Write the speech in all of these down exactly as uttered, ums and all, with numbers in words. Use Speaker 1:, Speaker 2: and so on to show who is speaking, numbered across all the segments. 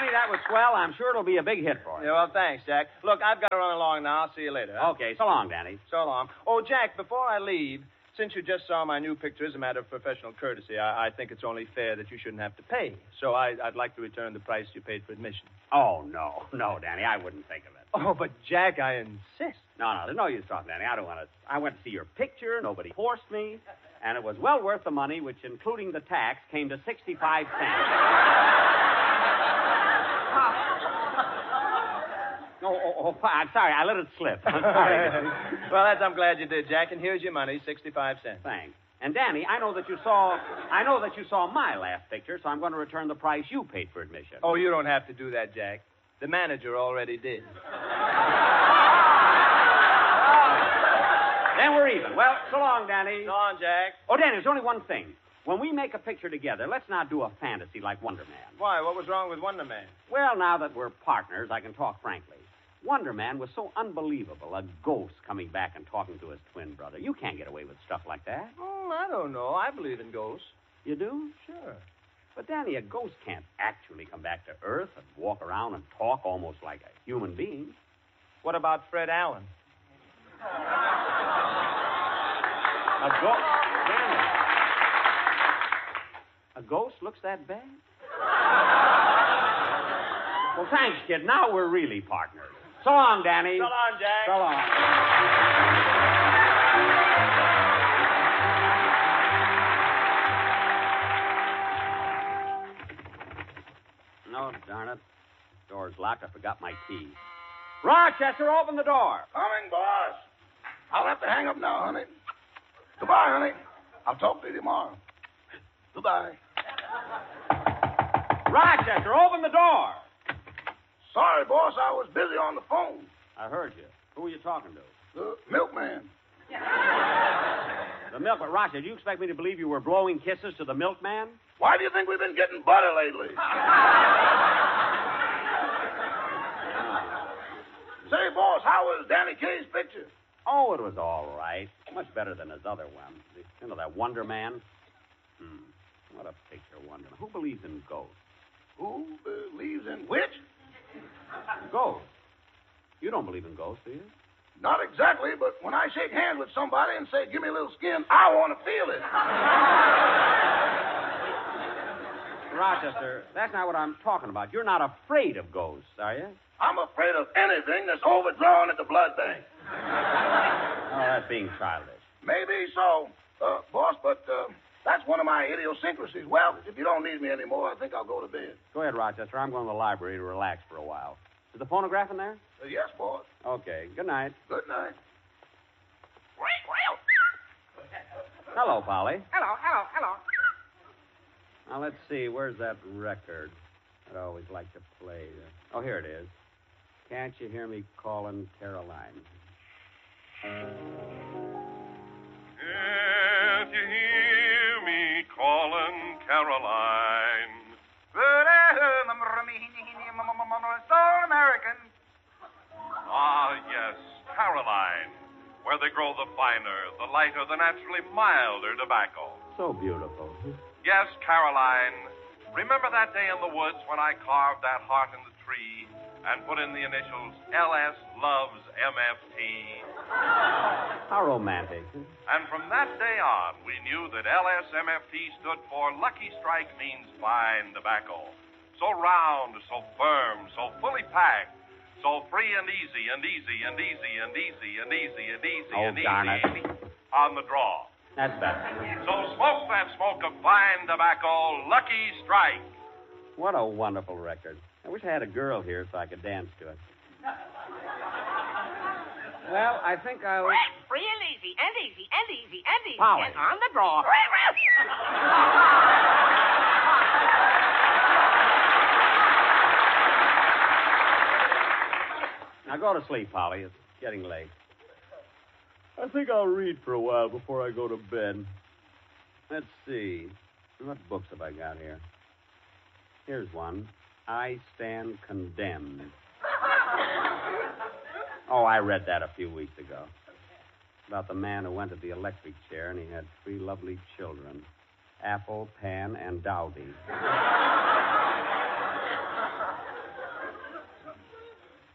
Speaker 1: that was swell. I'm sure it'll be a big hit for you.
Speaker 2: Yeah, well, thanks, Jack. Look, I've got to run along now. I'll see you later. Huh?
Speaker 1: Okay, so long, Danny.
Speaker 2: So long. Oh, Jack, before I leave, since you just saw my new picture, as a matter of professional courtesy, I, I think it's only fair that you shouldn't have to pay. So I, I'd like to return the price you paid for admission.
Speaker 1: Oh, no. No, Danny, I wouldn't think of it.
Speaker 2: Oh, but Jack, I insist.
Speaker 1: No, no, there's no use talking, Danny. I don't want to. I went to see your picture. Nobody forced me. And it was well worth the money, which, including the tax, came to sixty-five cents. Oh, oh, oh, I'm sorry. I let it slip. I'm sorry.
Speaker 2: Well, that's, I'm glad you did, Jack. And here's your money, sixty-five cents.
Speaker 1: Thanks. And, Danny, I know that you saw I know that you saw my last picture, so I'm going to return the price you paid for admission.
Speaker 2: Oh, you don't have to do that, Jack. The manager already did.
Speaker 1: Then we're even. Well, so long, Danny.
Speaker 2: So long, Jack.
Speaker 1: Oh, Danny, there's only one thing. When we make a picture together, let's not do a fantasy like Wonder Man.
Speaker 2: Why? What was wrong with Wonder Man?
Speaker 1: Well, now that we're partners, I can talk frankly. Wonder Man was so unbelievable, a ghost coming back and talking to his twin brother. You can't get away with stuff like that.
Speaker 2: Oh, I don't know. I believe in ghosts.
Speaker 1: You do?
Speaker 2: Sure.
Speaker 1: But, Danny, a ghost can't actually come back to Earth and walk around and talk almost like a human being.
Speaker 2: What about Fred Allen?
Speaker 1: A ghost? Danny. A ghost looks that bad? Well, thanks, kid. Now we're really partners. So long, Danny.
Speaker 2: So long, Jack.
Speaker 1: So long. No, darn it. Door's locked. I forgot my key. Rochester, open the door.
Speaker 3: Coming, boss. I'll have to hang up now, honey. Goodbye, honey. I'll talk to you tomorrow. Goodbye.
Speaker 1: Rochester, open the door.
Speaker 3: Sorry, boss. I was busy on the phone.
Speaker 1: I heard you. Who were you talking to?
Speaker 3: The milkman.
Speaker 1: The milkman. Rochester, do you expect me to believe you were blowing kisses to the milkman?
Speaker 3: Why do you think we've been getting butter lately? Say, boss, how was Danny Kaye's picture?
Speaker 1: Oh, it was all right. Much better than his other one. You know, that Wonder Man? Hmm. What a picture, Wonder Man. Who believes in ghosts?
Speaker 3: Who believes in which?
Speaker 1: Ghosts. You don't believe in ghosts, do you?
Speaker 3: Not exactly, but when I shake hands with somebody and say, give me a little skin, I want to feel it.
Speaker 1: Rochester, that's not what I'm talking about. You're not afraid of ghosts, are you?
Speaker 3: I'm afraid of anything that's overdrawn at the blood bank.
Speaker 1: Oh, that's being childish.
Speaker 3: Maybe so, uh, boss, but uh, that's one of my idiosyncrasies. Well, if you don't need me anymore, I think I'll go to bed.
Speaker 1: Go ahead, Rochester. I'm going to the library to relax for a while. Is the phonograph in there?
Speaker 3: Uh, yes, boss.
Speaker 1: Okay. Good night.
Speaker 3: Good night.
Speaker 1: Hello, Polly.
Speaker 4: Hello, hello, hello.
Speaker 1: Now, let's see. Where's that record I'd always like to play? Oh, here it is. Can't you hear me calling Caroline?
Speaker 5: Can't you hear me calling Caroline?
Speaker 4: So American.
Speaker 5: Ah, yes, Caroline, where they grow the finer, the lighter, the naturally milder tobacco.
Speaker 1: So beautiful.
Speaker 5: Yes, Caroline. Remember that day in the woods when I carved that heart in the tree and put in the initials L S loves M F T?
Speaker 1: How romantic.
Speaker 5: And from that day on, we knew that L S M F T stood for Lucky Strike means fine tobacco. So round, so firm, so fully packed, so free and easy and easy and easy and easy and easy and easy
Speaker 1: Oh,
Speaker 5: and
Speaker 1: darn
Speaker 5: easy
Speaker 1: it.
Speaker 5: on the draw.
Speaker 1: That's better.
Speaker 5: So smoke that smoke of fine tobacco, Lucky Strike.
Speaker 1: What a wonderful record. I wish I had a girl here so I could dance to it. Well, I think I'll...
Speaker 4: Free and easy, and easy, and easy, and easy.
Speaker 1: Polly.
Speaker 4: And on the draw.
Speaker 1: Now go to sleep, Polly. It's getting late. I think I'll read for a while before I go to bed. Let's see. What books have I got here? Here's one. I Stand Condemned. Oh, I read that a few weeks ago. About the man who went to the electric chair and he had three lovely children. Apple, Pan, and Dowdy.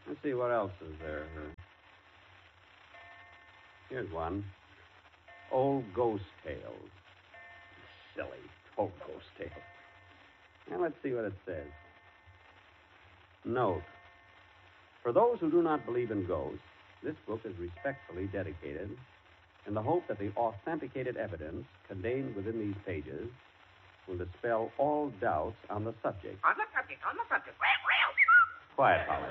Speaker 1: Let's see, what else is there? Here's one. Old Ghost Tales. Silly. Old Ghost Tales. Now, let's see what it says. Note. For those who do not believe in ghosts, this book is respectfully dedicated in the hope that the authenticated evidence contained within these pages will dispel all doubts on the subject.
Speaker 4: On the subject, on the subject.
Speaker 1: Quiet, Polly.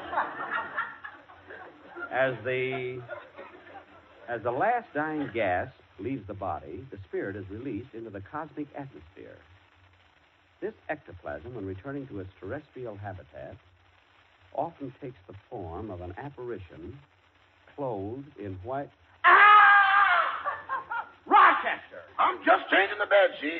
Speaker 1: As the as the last dying gasp leaves the body, the spirit is released into the cosmic atmosphere. This ectoplasm, when returning to its terrestrial habitat, often takes the form of an apparition clothed in white.
Speaker 2: Ah! Rochester!
Speaker 3: I'm just changing the bed sheet.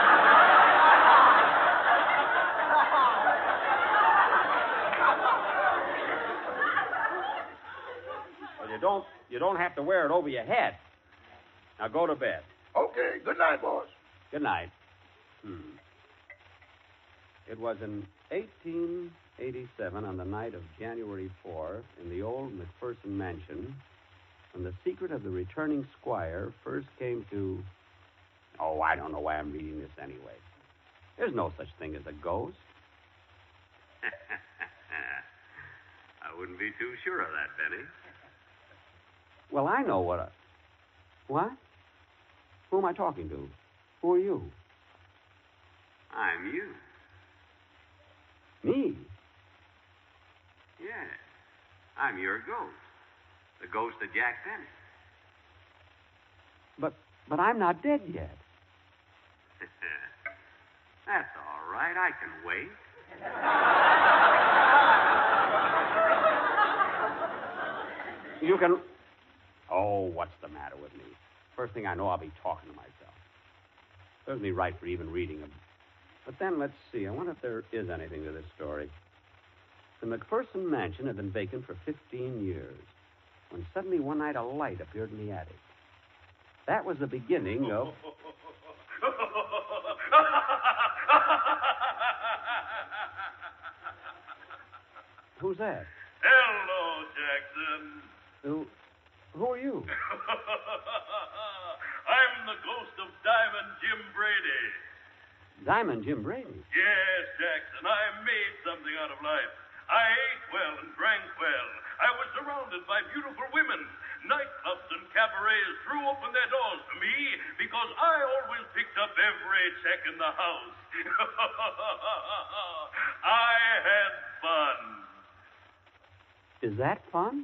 Speaker 1: Well, you don't you don't have to wear it over your head. Now go to bed.
Speaker 3: Okay, good night, boys.
Speaker 1: Good night. Hmm. It was in eighteen eighty-seven, on the night of January fourth, in the old McPherson mansion, when the secret of the returning squire first came to... Oh, I don't know why I'm reading this anyway. There's no such thing as a ghost. I wouldn't be too sure of that, Benny. Well, I know what a... What? Who am I talking to? Who are you? I'm you. Me? Yes. I'm your ghost. The ghost of Jack Benny. But but I'm not dead yet. That's all right. I can wait. You can... Oh, what's the matter with me? First thing I know, I'll be talking to myself. Serves me right for even reading them. But then, let's see. I wonder if there is anything to this story. The McPherson mansion had been vacant for fifteen years, when suddenly one night a light appeared in the attic. That was the beginning of... Who's that?
Speaker 5: Hello, Jackson.
Speaker 1: Who... Who are you?
Speaker 5: I'm the ghost of Diamond Jim Brady.
Speaker 1: Diamond Jim Brady?
Speaker 5: Yes, Jackson, I made something out of life. I ate well and drank well. I was surrounded by beautiful women. Nightclubs and cabarets threw open their doors to me because I always picked up every check in the house. I had fun.
Speaker 1: Is that fun?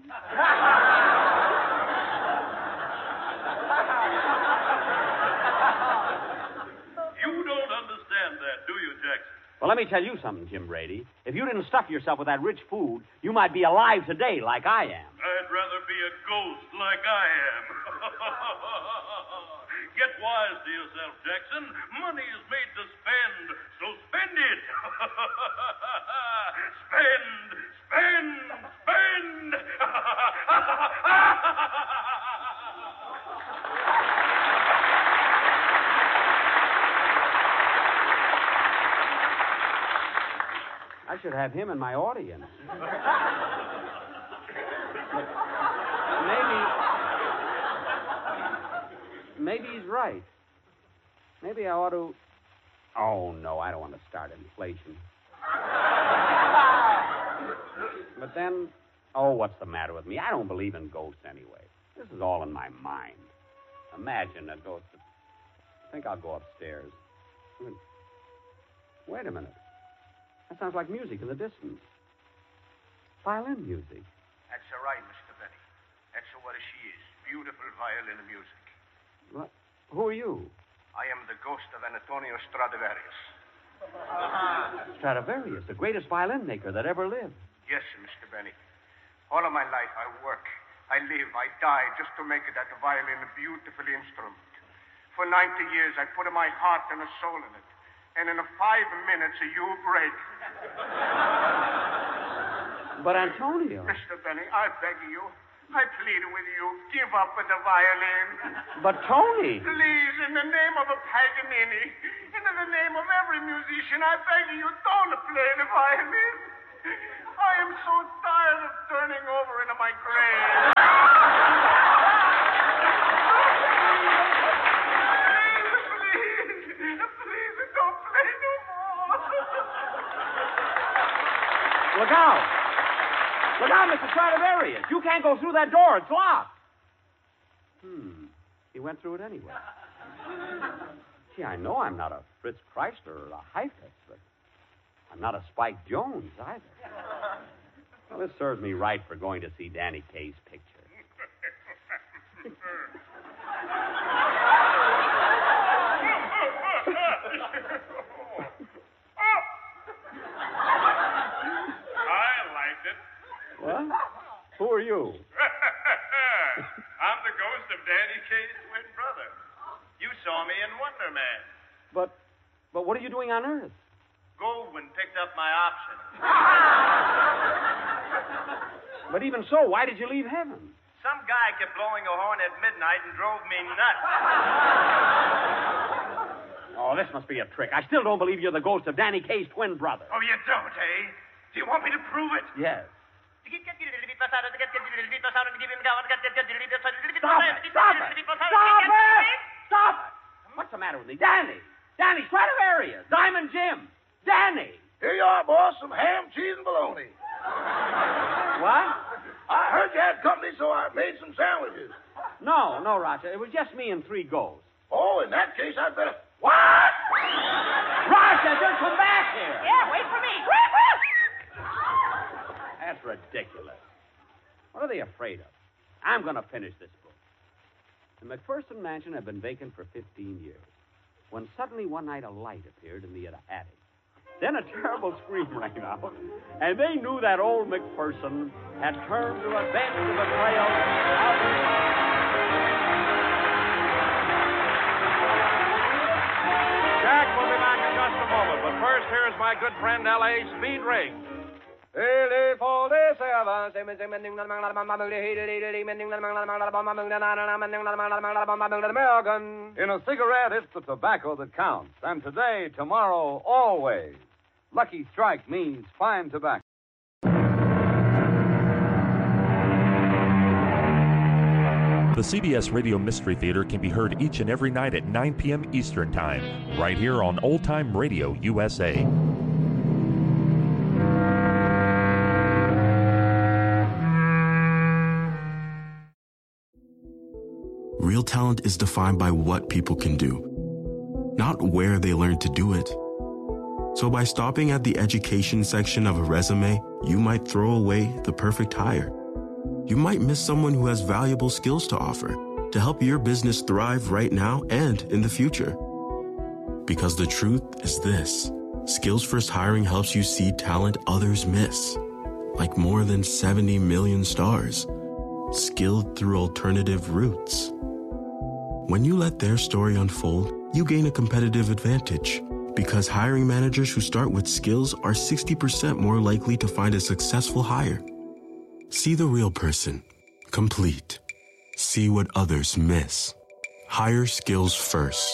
Speaker 5: You don't understand that, do you, Jackson?
Speaker 1: Well, let me tell you something, Jim Brady. If you didn't stuff yourself with that rich food, you might be alive today like I am.
Speaker 5: I'd rather be a ghost like I am. Get wise to yourself, Jackson. Money is made to spend, so spend it. Spend, spend, spend.
Speaker 1: I should have him in my audience. maybe... Maybe he's right. Maybe I ought to... Oh, no, I don't want to start inflation. But then... Oh, what's the matter with me? I don't believe in ghosts anyway. This is all in my mind. Imagine a ghost... I think I'll go upstairs. Wait a minute. That sounds like music in the distance. Violin music.
Speaker 6: That's all right, Mister Benny. That's what she is. Beautiful violin music.
Speaker 1: What? Who are you?
Speaker 6: I am the ghost of Antonio Stradivarius.
Speaker 1: Stradivarius, the greatest violin maker that ever lived.
Speaker 6: Yes, Mister Benny. All of my life I work, I live, I die just to make that violin a beautiful instrument. For ninety years I put my heart and a soul in it. And in five minutes, you break.
Speaker 1: But, Antonio...
Speaker 6: Mister Benny, I beg you, I plead with you, give up with the violin.
Speaker 1: But, Tony...
Speaker 6: Please, in the name of a Paganini, and in the name of every musician, I beg you, don't play the violin. I am so tired of turning over into my grave. Please, please, please, don't play no more.
Speaker 1: Look out! Look out, Mister Stradivarius. You can't go through that door. It's locked. Hmm. He went through it anyway. Gee, I know I'm not a Fritz Chrysler or a Heifetz, but I'm not a Spike Jones either. Well, this serves me right for going to see Danny Kaye's picture. What? Who are you?
Speaker 2: I'm the ghost of Danny Kaye's twin brother. You saw me in Wonder Man.
Speaker 1: But, but what are you doing on Earth?
Speaker 2: Goldwyn picked up my option.
Speaker 1: But even so, why did you leave heaven?
Speaker 2: Some guy kept blowing a horn at midnight and drove me nuts.
Speaker 1: Oh, this must be a trick. I still don't believe you're the ghost of Danny Kaye's twin brother.
Speaker 6: Oh, you don't, eh? Do you want me to prove it?
Speaker 1: Yes. Stop it! Stop it! Stop it! Stop it! What's the matter with me? Danny! Danny Stradivarius! Diamond Jim! Danny!
Speaker 3: Here you are, boss. Some ham, cheese, and bologna.
Speaker 1: What?
Speaker 3: I heard you had company, so I made some sandwiches.
Speaker 1: No, no, Roger. It was just me and three ghosts.
Speaker 3: Oh, in that case, I'd better... What?
Speaker 1: Roger, just come back here!
Speaker 4: Yeah, wait for me.
Speaker 1: That's ridiculous. What are they afraid of? I'm going to finish this book. The McPherson mansion had been vacant for fifteen years, when suddenly one night a light appeared in the attic. Then a terrible scream rang out, and they knew that old McPherson had turned to avenge the betrayal of...
Speaker 5: Jack will be back in just a moment, but first, here's my good friend L A Speed Rig.
Speaker 7: In a cigarette, it's the tobacco that counts. And today, tomorrow, always. Lucky Strike means fine tobacco.
Speaker 8: The C B S Radio Mystery Theater can be heard each and every night at nine p.m. Eastern Time, right here on Old Time Radio U S A.
Speaker 9: Real talent is defined by what people can do, not where they learn to do it. So by stopping at the education section of a resume, you might throw away the perfect hire. You might miss someone who has valuable skills to offer to help your business thrive right now and in the future. Because the truth is this: Skills First Hiring helps you see talent others miss, like more than seventy million stars, skilled through alternative routes. When you let their story unfold, you gain a competitive advantage, because hiring managers who start with skills are sixty percent more likely to find a successful hire. See the real person, complete. See what others miss. Hire skills first.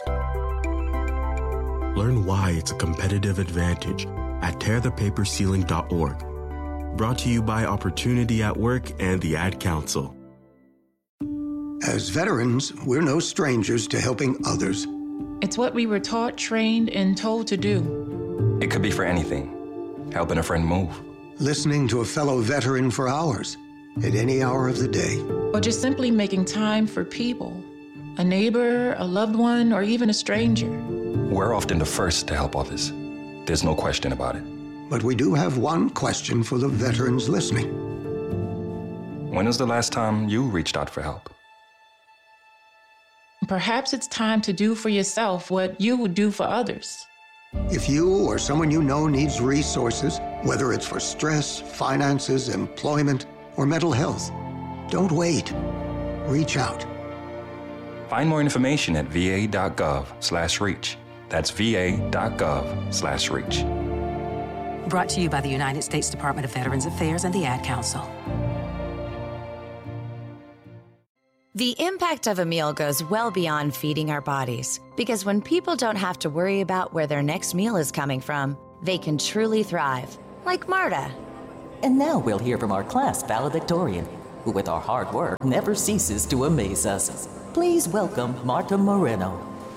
Speaker 9: Learn why it's a competitive advantage at tear the paper ceiling dot org. Brought to you by Opportunity at Work and the Ad Council.
Speaker 10: As veterans, we're no strangers to helping others.
Speaker 11: It's what we were taught, trained, and told to do.
Speaker 12: It could be for anything. Helping a friend move.
Speaker 10: Listening to a fellow veteran for hours, at any hour of the day.
Speaker 11: Or just simply making time for people. A neighbor, a loved one, or even a stranger.
Speaker 12: We're often the first to help others. There's no question about it.
Speaker 10: But we do have one question for the veterans listening.
Speaker 12: When was the last time you reached out for help?
Speaker 11: Perhaps it's time to do for yourself what you would do for others.
Speaker 10: If you or someone you know needs resources, whether it's for stress, finances, employment, or mental health, don't wait. Reach out.
Speaker 12: Find more information at va.gov slash reach. That's va.gov slash reach.
Speaker 13: Brought to you by the United States Department of Veterans Affairs and the Ad Council.
Speaker 14: The impact of a meal goes well beyond feeding our bodies, because when people don't have to worry about where their next meal is coming from, they can truly thrive, like Marta.
Speaker 15: And now we'll hear from our class valedictorian, who with our hard work never ceases to amaze us. Please welcome Marta Moreno.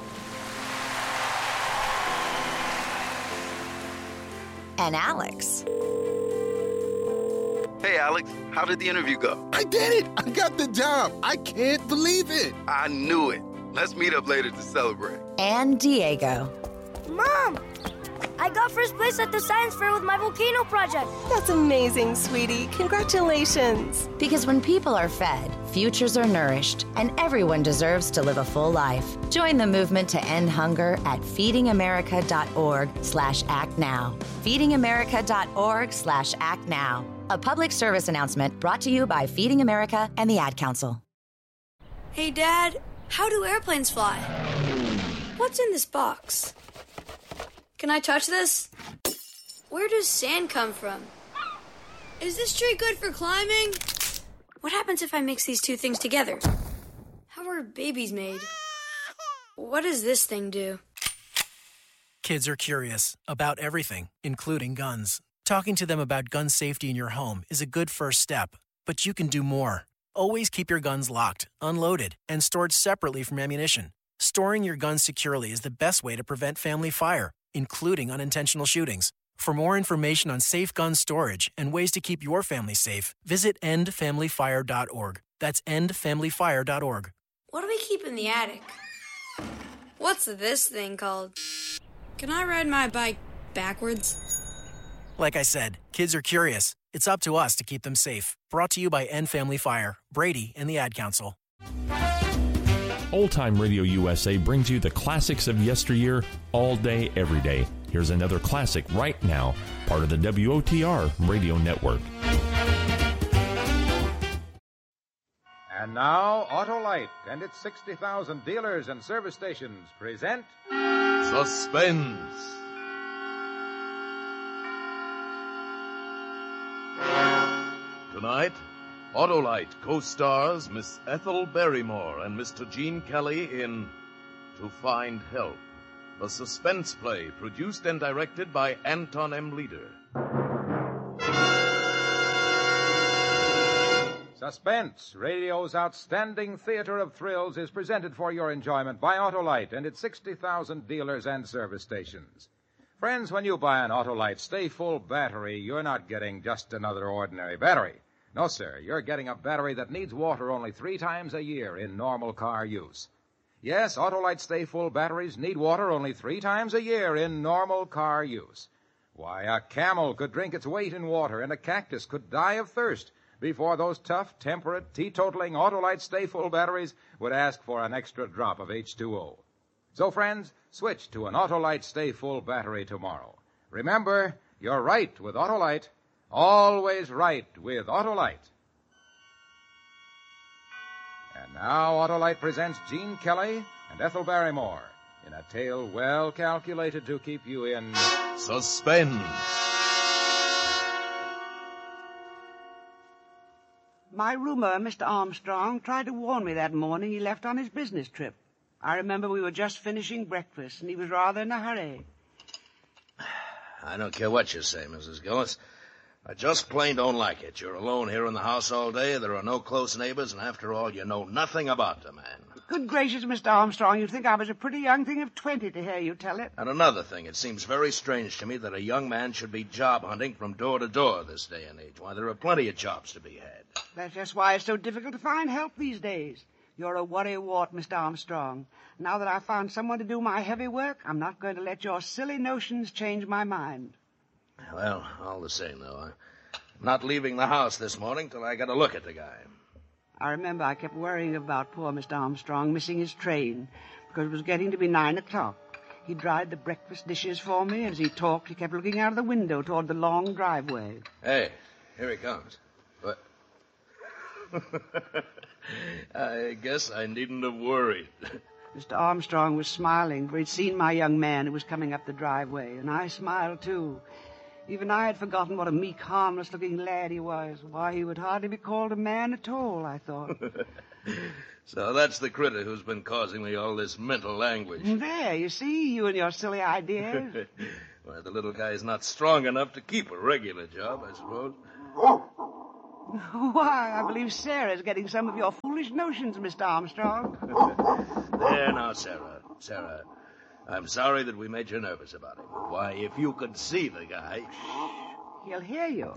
Speaker 14: And Alex.
Speaker 16: Hey, Alex, how did the interview go?
Speaker 17: I did it! I got the job! I can't believe it!
Speaker 16: I knew it. Let's meet up later to celebrate.
Speaker 14: And Diego.
Speaker 18: Mom! I got first place at the science fair with my volcano project.
Speaker 19: That's amazing, sweetie. Congratulations.
Speaker 14: Because when people are fed, futures are nourished, and everyone deserves to live a full life. Join the movement to end hunger at feedingamerica.org slash act now. feedingamerica.org slash act now. A public service announcement brought to you by Feeding America and the Ad Council.
Speaker 18: Hey, Dad, how do airplanes fly? What's in this box? Can I touch this? Where does sand come from? Is this tree good for climbing? What happens if I mix these two things together? How are babies made? What does this thing do?
Speaker 20: Kids are curious about everything, including guns. Talking to them about gun safety in your home is a good first step, but you can do more. Always keep your guns locked, unloaded, and stored separately from ammunition. Storing your guns securely is the best way to prevent family fire, including unintentional shootings. For more information on safe gun storage and ways to keep your family safe, visit end family fire dot org. That's end family fire dot org.
Speaker 18: What do we keep in the attic? What's this thing called? Can I ride my bike backwards?
Speaker 20: Like I said, kids are curious. It's up to us to keep them safe. Brought to you by End Family Fire, Brady, and the Ad Council.
Speaker 8: Old Time Radio U S A brings you the classics of yesteryear all day, every day. Here's another classic right now, part of the W O T R radio network.
Speaker 7: And now, Autolite and its sixty thousand dealers and service stations present...
Speaker 21: Suspense. Tonight, Autolite co-stars Miss Ethel Barrymore and Mister Gene Kelly in To Find Help, a suspense play produced and directed by Anton M. Leader.
Speaker 7: Suspense, radio's outstanding theater of thrills, is presented for your enjoyment by Autolite and its sixty thousand dealers and service stations. Friends, when you buy an Autolite Stay Full battery, you're not getting just another ordinary battery. No, sir, you're getting a battery that needs water only three times a year in normal car use. Yes, Autolite Stay Full batteries need water only three times a year in normal car use. Why, a camel could drink its weight in water, and a cactus could die of thirst before those tough, temperate, teetotaling Autolite Stay Full batteries would ask for an extra drop of H two O. So, friends, switch to an Autolite Stay Full battery tomorrow. Remember, you're right with Autolite. Always right with Autolite. And now Autolite presents Gene Kelly and Ethel Barrymore in a tale well calculated to keep you in...
Speaker 21: Suspense.
Speaker 22: My roomer, Mister Armstrong, tried to warn me that morning he left on his business trip. I remember we were just finishing breakfast, and he was rather in a hurry.
Speaker 23: I don't care what you say, Missus Gillis. I just plain don't like it. You're alone here in the house all day, there are no close neighbors, and after all, you know nothing about the man.
Speaker 22: Good gracious, Mister Armstrong, you'd think I was a pretty young thing of twenty to hear you tell it.
Speaker 23: And another thing, it seems very strange to me that a young man should be job hunting from door to door this day and age. Why, there are plenty of jobs to be had.
Speaker 22: That's just why it's so difficult to find help these days. You're a worrywart, Mister Armstrong. Now that I've found someone to do my heavy work, I'm not going to let your silly notions change my mind.
Speaker 23: Well, all the same, though, I'm not leaving the house this morning till I get a look at the guy.
Speaker 22: I remember I kept worrying about poor Mister Armstrong missing his train because it was getting to be nine o'clock. He dried the breakfast dishes for me, and as he talked, he kept looking out of the window toward the long driveway.
Speaker 23: Hey, here he comes. What? I guess I needn't have worried.
Speaker 22: Mister Armstrong was smiling, for he'd seen my young man who was coming up the driveway, and I smiled, too. Even I had forgotten what a meek, harmless-looking lad he was. Why, he would hardly be called a man at all, I thought.
Speaker 23: So that's the critter who's been causing me all this mental anguish.
Speaker 22: There, you see, you and your silly ideas.
Speaker 23: Why, the little guy's not strong enough to keep a regular job, I suppose.
Speaker 22: Why, I believe Sarah's getting some of your foolish notions, Mister Armstrong.
Speaker 23: There now, Sarah. Sarah, I'm sorry that we made you nervous about him. Why, if you could see the guy...
Speaker 22: He'll hear you.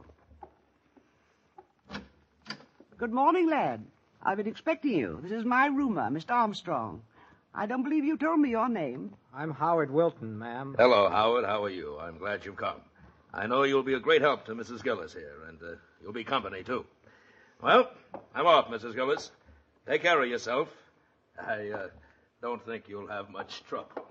Speaker 22: Good morning, lad. I've been expecting you. This is my roomer, Mister Armstrong. I don't believe you told me your name.
Speaker 2: I'm Howard Wilton, ma'am.
Speaker 23: Hello, Howard. How are you? I'm glad you've come. I know you'll be a great help to Missus Gillis here, and uh, you'll be company, too. Well, I'm off, Missus Gillis. Take care of yourself. I uh, don't think you'll have much trouble.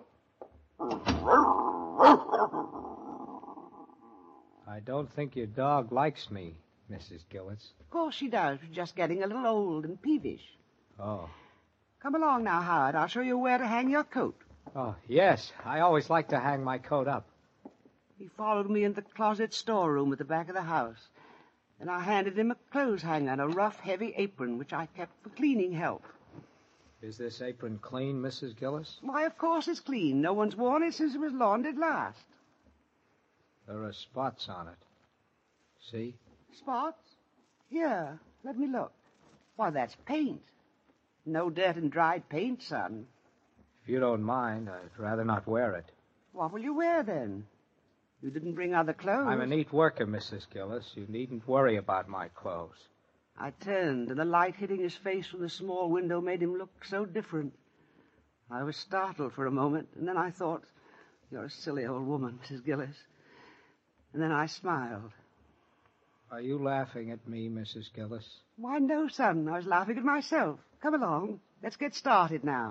Speaker 2: I don't think your dog likes me, Missus Gillis.
Speaker 22: Of course she does. She's just getting a little old and peevish.
Speaker 2: Oh.
Speaker 22: Come along now, Howard. I'll show you where to hang your coat.
Speaker 2: Oh, yes. I always like to hang my coat up.
Speaker 22: He followed me into the closet storeroom at the back of the house. And I handed him a clothes hanger and a rough, heavy apron, which I kept for cleaning help.
Speaker 2: Is this apron clean, Missus Gillis?
Speaker 22: Why, of course it's clean. No one's worn it since it was laundered last.
Speaker 2: There are spots on it. See?
Speaker 22: Spots? Here, let me look. Why, that's paint. No dirt and dried paint, son.
Speaker 2: If you don't mind, I'd rather not wear it.
Speaker 22: What will you wear, then? You didn't bring other clothes.
Speaker 2: I'm a neat worker, Missus Gillis. You needn't worry about my clothes.
Speaker 22: I turned, and the light hitting his face from the small window made him look so different. I was startled for a moment, and then I thought, you're a silly old woman, Missus Gillis. And then I smiled.
Speaker 2: Are you laughing at me, Missus Gillis?
Speaker 22: Why, no, son. I was laughing at myself. Come along. Let's get started now.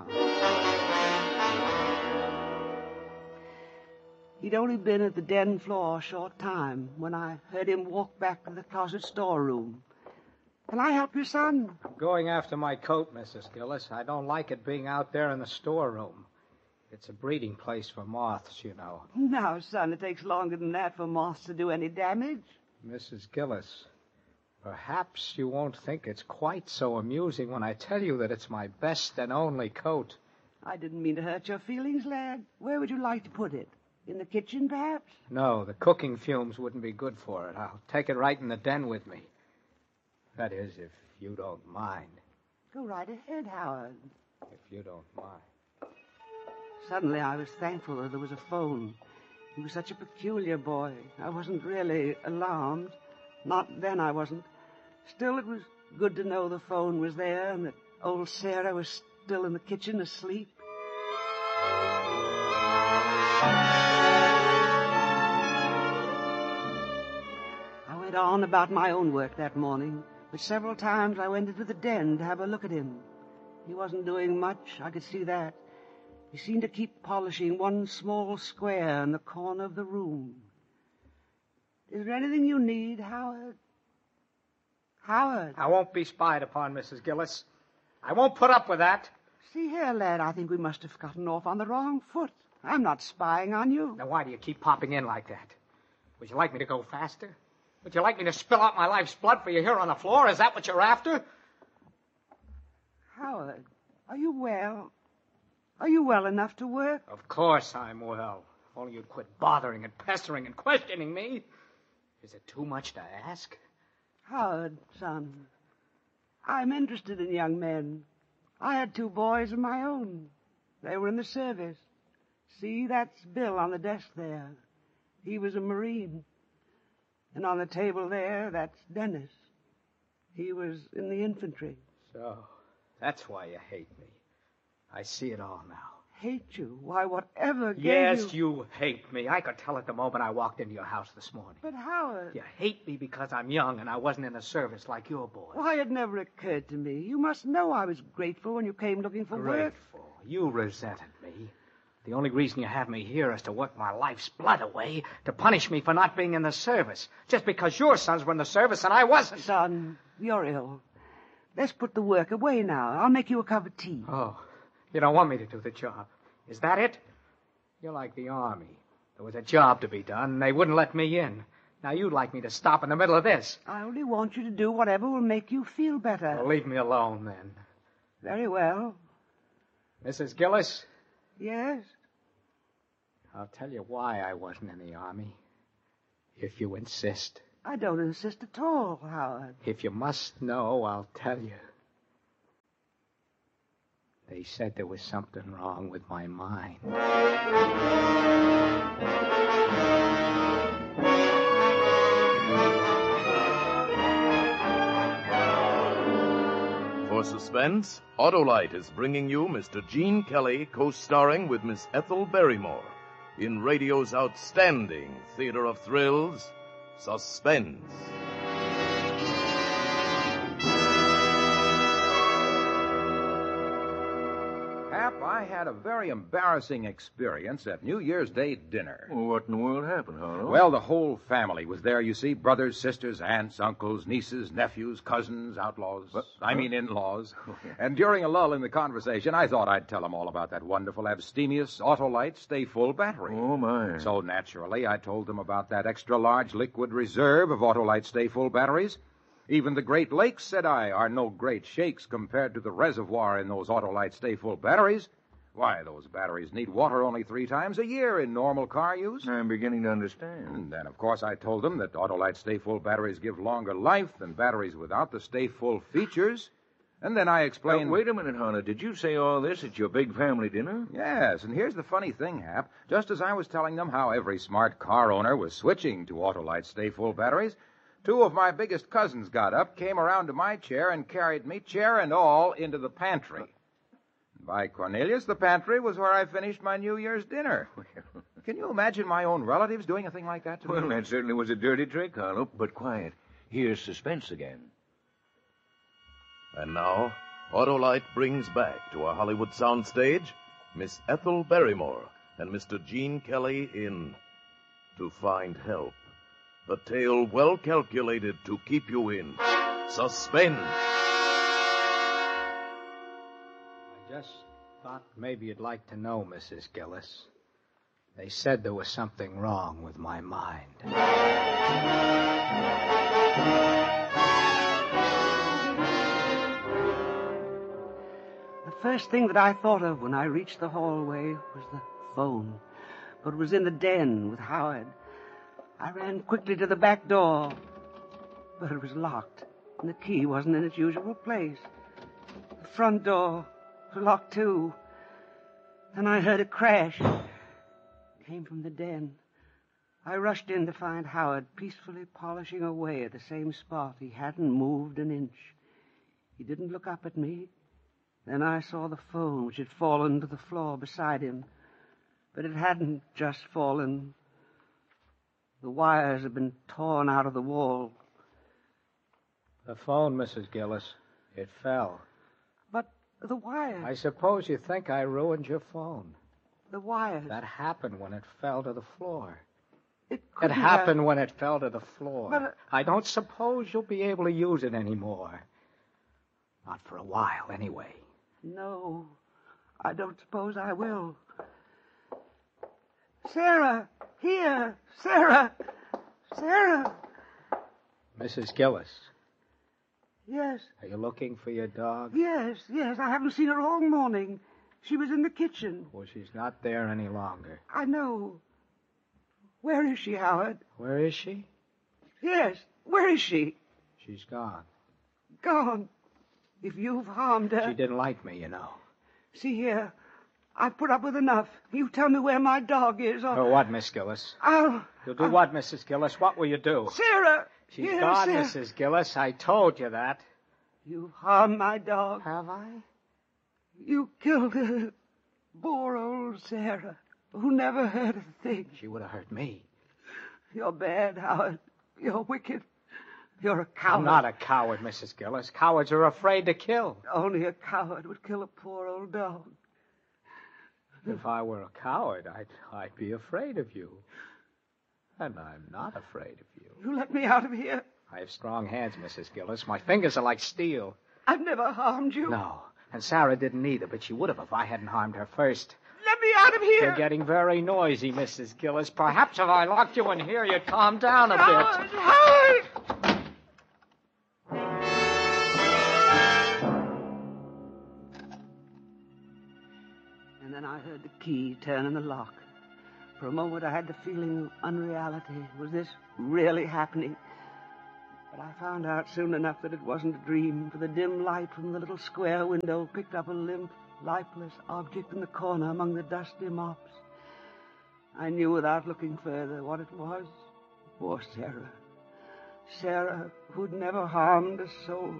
Speaker 22: He'd only been at the den floor a short time when I heard him walk back to the closet storeroom. Can I help you, son?
Speaker 2: I'm going after my coat, Missus Gillis. I don't like it being out there in the storeroom. It's a breeding place for moths, you know.
Speaker 22: Now, son, it takes longer than that for moths to do any damage.
Speaker 2: Missus Gillis, perhaps you won't think it's quite so amusing when I tell you that it's my best and only coat.
Speaker 22: I didn't mean to hurt your feelings, lad. Where would you like to put it? In the kitchen, perhaps?
Speaker 2: No, the cooking fumes wouldn't be good for it. I'll take it right in the den with me. That is, if you don't mind.
Speaker 22: Go right ahead, Howard.
Speaker 2: If you don't mind.
Speaker 22: Suddenly, I was thankful that there was a phone. He was such a peculiar boy. I wasn't really alarmed. Not then, I wasn't. Still, it was good to know the phone was there and that old Sarah was still in the kitchen asleep. I went on about my own work that morning, but several times I went into the den to have a look at him. He wasn't doing much, I could see that. He seemed to keep polishing one small square in the corner of the room. Is there anything you need, Howard? Howard?
Speaker 2: I won't be spied upon, Missus Gillis. I won't put up with that.
Speaker 22: See here, lad, I think we must have gotten off on the wrong foot. I'm not spying on you.
Speaker 2: Now, why do you keep popping in like that? Would you like me to go faster? Would you like me to spill out my life's blood for you here on the floor? Is that what you're after?
Speaker 22: Howard, are you well? Are you well enough to work?
Speaker 2: Of course I'm well. If only you'd quit bothering and pestering and questioning me. Is it too much to ask?
Speaker 22: Howard, son, I'm interested in young men. I had two boys of my own. They were in the service. See, that's Bill on the desk there. He was a Marine. And on the table there, that's Dennis. He was in the infantry.
Speaker 2: So, that's why you hate me. I see it all now.
Speaker 22: Hate you? Why, whatever gave
Speaker 2: Yes,
Speaker 22: you...
Speaker 2: you hate me. I could tell it the moment I walked into your house this morning.
Speaker 22: But Howard...
Speaker 2: You hate me because I'm young and I wasn't in the service like your boy.
Speaker 22: Why, it never occurred to me. You must know I was grateful when you came looking for
Speaker 2: Grateful.
Speaker 22: work.
Speaker 2: You resented me. The only reason you have me here is to work my life's blood away, to punish me for not being in the service, just because your sons were in the service and I wasn't.
Speaker 22: Son, you're ill. Let's put the work away now. I'll make you a cup of tea.
Speaker 2: Oh, you don't want me to do the job. Is that it? You're like the Army. There was a job to be done, and they wouldn't let me in. Now you'd like me to stop in the middle of this.
Speaker 22: I only want you to do whatever will make you feel better.
Speaker 2: Well, leave me alone, then.
Speaker 22: Very well.
Speaker 2: Missus Gillis?
Speaker 22: Yes?
Speaker 2: I'll tell you why I wasn't in the Army, if you insist.
Speaker 22: I don't insist at all, Howard.
Speaker 2: If you must know, I'll tell you. They said there was something wrong with my mind.
Speaker 21: For suspense, Autolite is bringing you Mister Gene Kelly co-starring with Miss Ethel Barrymore in radio's outstanding theater of thrills, Suspense.
Speaker 7: Hap, I had a very embarrassing experience at New Year's Day dinner.
Speaker 3: Well, what in the world happened, Harlow?
Speaker 7: Well, the whole family was there, you see. Brothers, sisters, aunts, uncles, nieces, nephews, cousins, outlaws.
Speaker 3: What?
Speaker 7: I mean in-laws. And during a lull in the conversation, I thought I'd tell them all about that wonderful Abstemious Autolite Stay Full battery.
Speaker 3: Oh, my.
Speaker 7: So naturally, I told them about that extra-large liquid reserve of Autolite Stay Full batteries. Even the Great Lakes, said I, are no great shakes compared to the reservoir in those Autolite Stay Full batteries. Why, those batteries need water only three times a year in normal car use.
Speaker 3: I'm beginning to understand.
Speaker 7: And then, of course, I told them that Autolite Stay Full batteries give longer life than batteries without the Stay Full features. And then I explained...
Speaker 3: Uh, wait a minute, Hunter. Did you say all this at your big family dinner?
Speaker 7: Yes, and here's the funny thing, Hap. Just as I was telling them how every smart car owner was switching to Autolite Stay Full batteries, two of my biggest cousins got up, came around to my chair, and carried me, chair and all, into the pantry. By Cornelius, the pantry was where I finished my New Year's dinner. Can you imagine my own relatives doing a thing like that to
Speaker 3: well,
Speaker 7: me?
Speaker 3: Well, that certainly was a dirty trick, Harlow. But quiet. Here's suspense again.
Speaker 21: And now, Autolite brings back to a Hollywood soundstage Miss Ethel Barrymore and Mister Gene Kelly in To Find Help. A tale well calculated to keep you in suspense.
Speaker 2: I just thought maybe you'd like to know, Missus Gillis. They said there was something wrong with my mind.
Speaker 22: The first thing that I thought of when I reached the hallway was the phone. But it was in the den with Howard. I ran quickly to the back door, but it was locked, and the key wasn't in its usual place. The front door was locked, too. Then I heard a crash. It came from the den. I rushed in to find Howard peacefully polishing away at the same spot. He hadn't moved an inch. He didn't look up at me. Then I saw the phone, which had fallen to the floor beside him. But it hadn't just fallen. The wires had been torn out of the wall.
Speaker 2: The phone, Missus Gillis. It fell.
Speaker 22: But the wires...
Speaker 2: I suppose you think I ruined your phone.
Speaker 22: The wires...
Speaker 2: That happened when it fell to the floor.
Speaker 22: It,
Speaker 2: it happened have... when it fell to the floor.
Speaker 22: But, uh...
Speaker 2: I don't suppose you'll be able to use it anymore. Not for a while, anyway.
Speaker 22: No, I don't suppose I will. Sarah! Here! Sarah! Sarah!
Speaker 2: Missus Gillis.
Speaker 22: Yes.
Speaker 2: Are you looking for your dog?
Speaker 22: Yes, yes. I haven't seen her all morning. She was in the kitchen.
Speaker 2: Well, she's not there any longer.
Speaker 22: I know. Where is she, Howard?
Speaker 2: Where is she?
Speaker 22: Yes. Where is she?
Speaker 2: She's gone.
Speaker 22: Gone? If you've harmed her...
Speaker 2: She didn't like me, you know.
Speaker 22: See here. I've put up with enough. You tell me where my dog is, or...
Speaker 2: For what, Miss Gillis?
Speaker 22: I'll...
Speaker 2: You'll do
Speaker 22: I'll...
Speaker 2: what, Missus Gillis? What will you do?
Speaker 22: Sarah!
Speaker 2: She's
Speaker 22: Here,
Speaker 2: gone,
Speaker 22: Sarah.
Speaker 2: Missus Gillis. I told you that.
Speaker 22: You've harmed my dog.
Speaker 2: Have I?
Speaker 22: You killed her. Poor old Sarah, who never hurt a thing.
Speaker 2: She would have hurt me.
Speaker 22: You're bad, Howard. You're wicked. You're a coward.
Speaker 2: I'm not a coward, Missus Gillis. Cowards are afraid to kill.
Speaker 22: Only a coward would kill a poor old dog.
Speaker 2: If I were a coward, I'd, I'd be afraid of you. And I'm not afraid of you.
Speaker 22: You let me out of here.
Speaker 2: I have strong hands, Missus Gillis. My fingers are like steel.
Speaker 22: I've never harmed you.
Speaker 2: No. And Sarah didn't either, but she would have if I hadn't harmed her first.
Speaker 22: Let me out of here.
Speaker 2: You're getting very noisy, Missus Gillis. Perhaps if I locked you in here, you'd calm down a
Speaker 22: Howard,
Speaker 2: bit.
Speaker 22: Howard! And then I heard the key turn in the lock. For a moment, I had the feeling of unreality. Was this really happening? But I found out soon enough that it wasn't a dream, for the dim light from the little square window picked up a limp, lifeless object in the corner among the dusty mops. I knew without looking further what it was. Poor Sarah. Sarah, who'd never harmed a soul.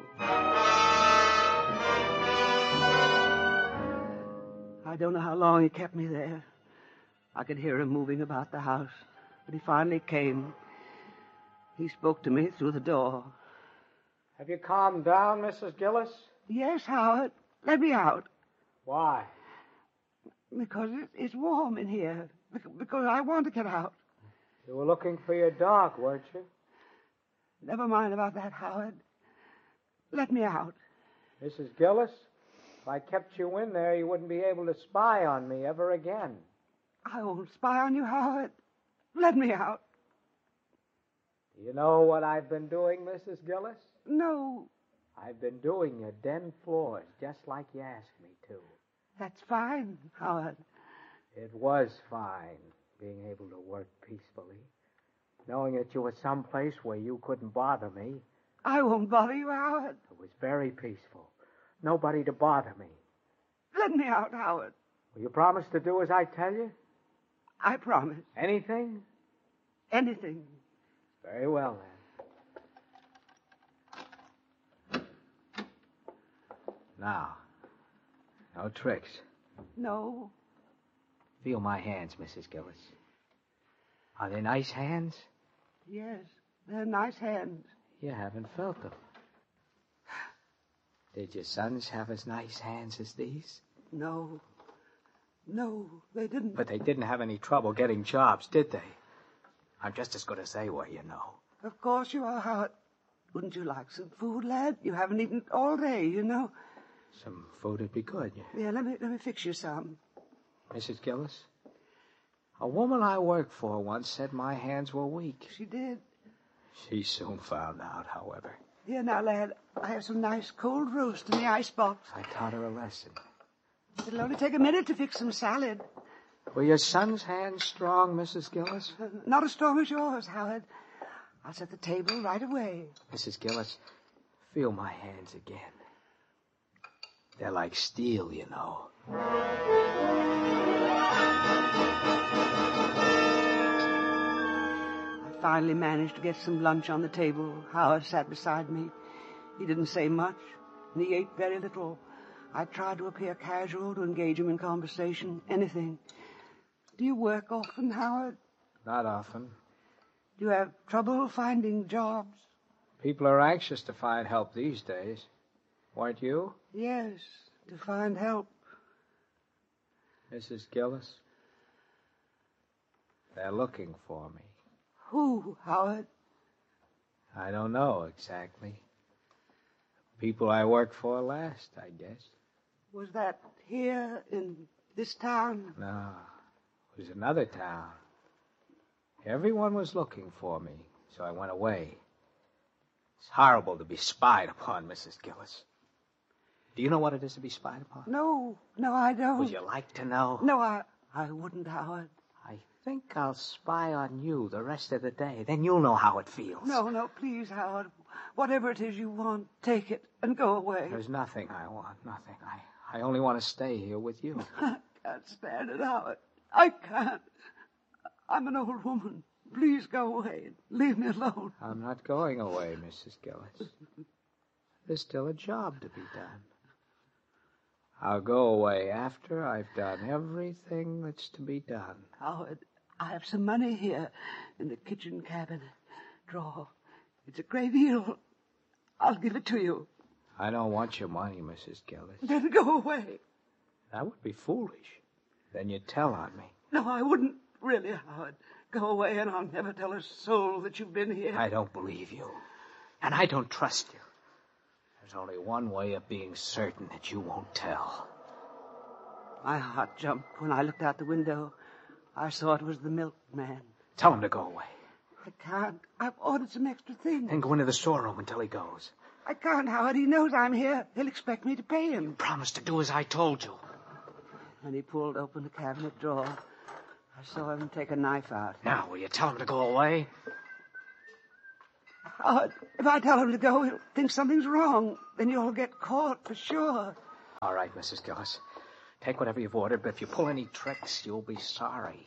Speaker 22: I don't know how long he kept me there. I could hear him moving about the house, but he finally came. He spoke to me through the door.
Speaker 2: Have you calmed down, Missus Gillis?
Speaker 22: Yes, Howard. Let me out.
Speaker 2: Why?
Speaker 22: Because it, it's warm in here. Because I want to get out.
Speaker 2: You were looking for your dog, weren't you?
Speaker 22: Never mind about that, Howard. Let me out.
Speaker 2: Missus Gillis, if I kept you in there, you wouldn't be able to spy on me ever again.
Speaker 22: I won't spy on you, Howard. Let me out.
Speaker 2: Do you know what I've been doing, Missus Gillis?
Speaker 22: No.
Speaker 2: I've been doing your den floors, just like you asked me to.
Speaker 22: That's fine, Howard.
Speaker 2: It was fine, being able to work peacefully, knowing that you were someplace where you couldn't bother me.
Speaker 22: I won't bother you, Howard.
Speaker 2: It was very peaceful. Nobody to bother me.
Speaker 22: Let me out, Howard.
Speaker 2: Will you promise to do as I tell you?
Speaker 22: I promise.
Speaker 2: Anything?
Speaker 22: Anything.
Speaker 2: Very well, then. Now, no tricks.
Speaker 22: No.
Speaker 2: Feel my hands, Missus Gillis. Are they nice hands?
Speaker 22: Yes, they're nice hands.
Speaker 2: You haven't felt them. Did your sons have as nice hands as these?
Speaker 22: No. No, they didn't.
Speaker 2: But they didn't have any trouble getting jobs, did they? I'm just as good as they were, you know.
Speaker 22: Of course you are, Howard. Wouldn't you like some food, lad? You haven't eaten all day, you know.
Speaker 2: Some food would be good.
Speaker 22: Yeah, let me let me fix you some.
Speaker 2: Missus Gillis, a woman I worked for once said my hands were weak.
Speaker 22: She did.
Speaker 2: She soon found out, however.
Speaker 22: Here now, lad, I have some nice cold roast in the icebox.
Speaker 2: I taught her a lesson.
Speaker 22: It'll only take a minute to fix some salad.
Speaker 2: Were your son's hands strong, Missus Gillis?
Speaker 22: Uh, not as strong as yours, Howard. I'll set the table right away.
Speaker 2: Missus Gillis, feel my hands again. They're like steel, you know.
Speaker 22: I finally managed to get some lunch on the table. Howard sat beside me. He didn't say much, and he ate very little. I tried to appear casual, to engage him in conversation, anything. Do you work often, Howard?
Speaker 2: Not often.
Speaker 22: Do you have trouble finding jobs?
Speaker 2: People are anxious to find help these days. Weren't you?
Speaker 22: Yes, to find help.
Speaker 2: Missus Gillis, they're looking for me.
Speaker 22: Who, Howard?
Speaker 2: I don't know exactly. People I worked for last, I guess.
Speaker 22: Was that here in this town?
Speaker 2: No, it was another town. Everyone was looking for me, so I went away. It's horrible to be spied upon, Missus Gillis. Do you know what it is to be spied upon?
Speaker 22: No, no, I don't.
Speaker 2: Would you like to know?
Speaker 22: No, I, I wouldn't, Howard.
Speaker 2: I think I'll spy on you the rest of the day. Then you'll know how it feels.
Speaker 22: No, no, please, Howard. Whatever it is you want, take it and go away.
Speaker 2: There's nothing I want, nothing. I, I only want to stay here with you.
Speaker 22: I can't stand it, Howard. I can't. I'm an old woman. Please go away and leave me alone.
Speaker 2: I'm not going away, Missus Gillis. There's still a job to be done. I'll go away after I've done everything that's to be done.
Speaker 22: Howard, I have some money here in the kitchen cabinet drawer. It's a great deal. I'll give it to you.
Speaker 2: I don't want your money, Missus Gillis.
Speaker 22: Then go away.
Speaker 2: That would be foolish. Then you'd tell on me.
Speaker 22: No, I wouldn't. Really, Howard. Go away and I'll never tell a soul that you've been here.
Speaker 2: I don't believe you. And I don't trust you. There's only one way of being certain that you won't tell.
Speaker 22: My heart jumped when I looked out the window. I saw it was the milkman.
Speaker 2: Tell him to go away.
Speaker 22: I can't. I've ordered some extra things.
Speaker 2: Then go into the storeroom until he goes.
Speaker 22: I can't, Howard. He knows I'm here. He'll expect me to pay him.
Speaker 2: Promise to do as I told you.
Speaker 22: And he pulled open the cabinet drawer. I saw him take a knife out.
Speaker 2: Now, will you tell him to go away?
Speaker 22: Oh, if I tell him to go, he'll think something's wrong. Then you'll get caught for sure.
Speaker 2: All right, Missus Gillis. Take whatever you've ordered, but if you pull any tricks, you'll be sorry.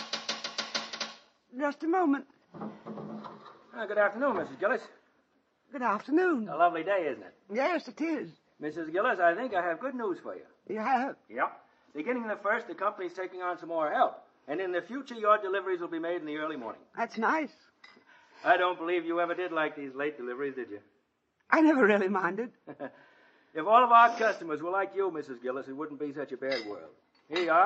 Speaker 22: Just a moment.
Speaker 1: Uh, good afternoon, Missus Gillis.
Speaker 22: Good afternoon.
Speaker 1: A lovely day, isn't it?
Speaker 22: Yes, it is.
Speaker 1: Missus Gillis, I think I have good news for you.
Speaker 22: You have?
Speaker 1: Yeah. Beginning the first, the company's taking on some more help. And in the future, your deliveries will be made in the early morning.
Speaker 22: That's nice.
Speaker 1: I don't believe you ever did like these late deliveries, did you?
Speaker 22: I never really minded.
Speaker 1: If all of our customers were like you, Missus Gillis, it wouldn't be such a bad world. Here you are.